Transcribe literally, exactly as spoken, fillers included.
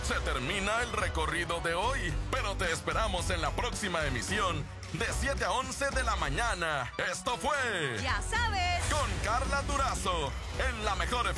Se termina el recorrido de hoy, pero te esperamos en la próxima emisión de siete a once de la mañana. Esto fue... Ya sabes. Con Carla Durazo, en la mejor F